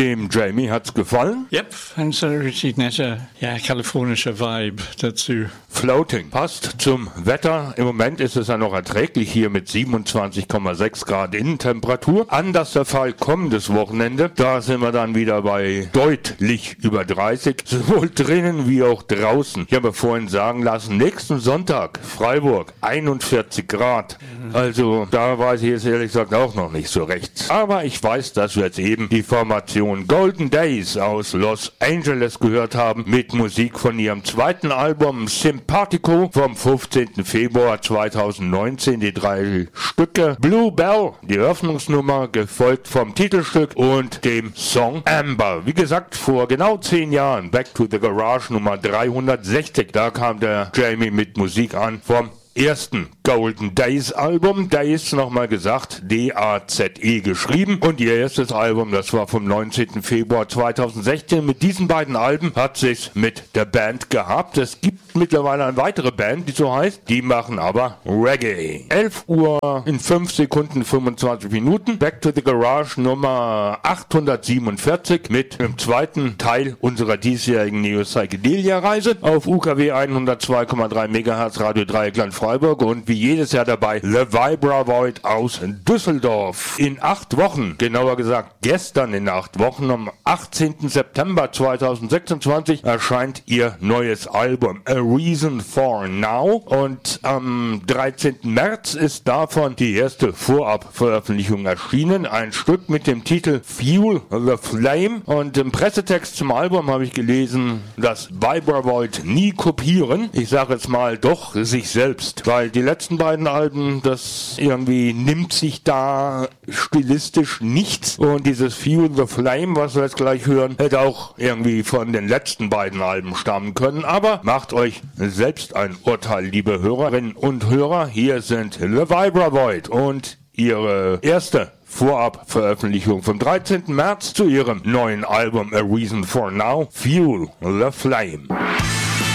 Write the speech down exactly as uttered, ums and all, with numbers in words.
Dem Jamie hat's gefallen? Yep, und so richtig netter, ja, kalifornischer Vibe dazu. Floating passt zum Wetter. Im Moment ist es ja noch erträglich hier mit siebenundzwanzig Komma sechs Grad Innentemperatur. Anders der Fall kommendes Wochenende. Da sind wir dann wieder bei deutlich über dreißig, sowohl drinnen wie auch draußen. Ich habe vorhin sagen lassen, nächsten Sonntag Freiburg einundvierzig Grad. Also da weiß ich jetzt ehrlich gesagt auch noch nicht so recht. Aber ich weiß, dass wir jetzt eben die Formation Golden Days aus Los Angeles gehört haben mit Musik von ihrem zweiten Album Sympathico vom fünfzehnten Februar zweitausendneunzehn. Die drei Stücke Blue Bell, die Eröffnungsnummer, gefolgt vom Titelstück und dem Song Amber. Wie gesagt, vor genau zehn Jahren, Back to the Garage Nummer dreihundertsechzig, da kam der Jamie mit Musik an vom ersten Golden Days Album. Days, nochmal gesagt, D A Z E geschrieben. Und ihr erstes Album, das war vom neunzehnten Februar zweitausendsechzehn. Mit diesen beiden Alben hat sich's mit der Band gehabt. Es gibt mittlerweile eine weitere Band, die so heißt. Die machen aber Reggae. elf Uhr in fünf Sekunden fünfundzwanzig Minuten. Back to the Garage Nummer achthundertsiebenundvierzig mit dem zweiten Teil unserer diesjährigen Neo-Psychedelia-Reise auf U K W hundertzwei Komma drei Megahertz Radio Dreieckland Freiburg und wie jedes Jahr dabei The Vibra Void aus Düsseldorf. In acht Wochen, genauer gesagt gestern in acht Wochen, am achtzehnten September zweitausendsechsundzwanzig erscheint ihr neues Album A Reason for Now und am dreizehnten März ist davon die erste Vorabveröffentlichung erschienen. Ein Stück mit dem Titel Fuel the Flame und im Pressetext zum Album habe ich gelesen, dass Vibra Void nie kopieren. Ich sage jetzt mal doch sich selbst. Weil die letzten beiden Alben, das irgendwie nimmt sich da stilistisch nichts. Und dieses Fuel the Flame, was wir jetzt gleich hören, hätte auch irgendwie von den letzten beiden Alben stammen können. Aber macht euch selbst ein Urteil, liebe Hörerinnen und Hörer. Hier sind The Vibra Void und ihre erste Vorabveröffentlichung vom dreizehnten März zu ihrem neuen Album A Reason for Now, Fuel the Flame.